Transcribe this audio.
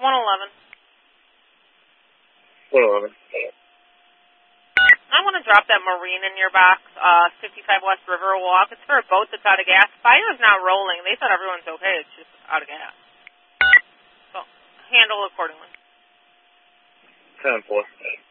111. 111. I want to drop that Marine in your box, 55 West Riverwalk. It's for a boat that's out of gas. Fire is not rolling. They thought everyone's okay. It's just out of gas. So, handle accordingly. 10-4.